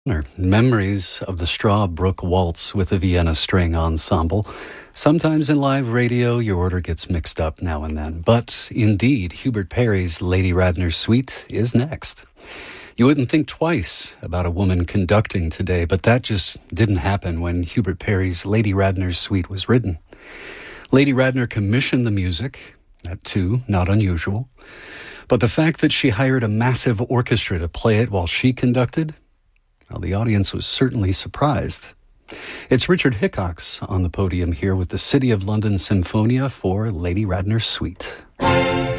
Memories of the Strawbrook Waltz with the Vienna String Ensemble. Sometimes in live radio, your order gets mixed up now and then. But indeed, Hubert Parry's Lady Radnor Suite is next. You wouldn't think twice about a woman conducting today, but that just didn't happen when Hubert Parry's Lady Radnor Suite was written. Lady Radnor commissioned the music, that too, not unusual. But the fact that she hired a massive orchestra to play it while she conducted, well, the audience was certainly surprised. It's Richard Hickox on the podium here with the City of London Symphonia for Lady Radnor Suite.